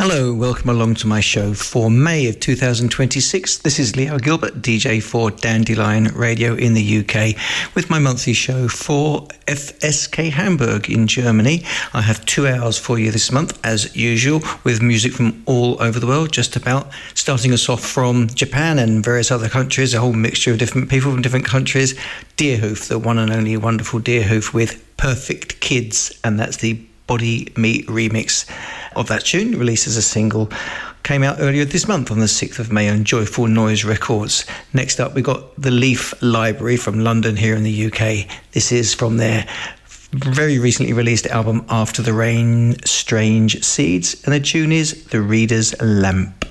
Hello, welcome along to my show for May of 2026. This is Leo Gilbert, DJ for Dandelion Radio in the UK, with my monthly show for FSK Hamburg in Germany. I have 2 hours for you this month, as usual, with music from all over the world, just about, starting us off from Japan and various other countries, a whole mixture of different people from different countries. Deerhoof, the one and only wonderful Deerhoof with Perfect Kids, and that's the Body Meat remix of that tune, released as a single, came out earlier this month on the 6th of May on Joyful Noise Records. Next up, we got the Leaf Library from London here in the UK. This is from their very recently released album After the Rain, Strange Seeds, and the tune is The Reader's Lamp.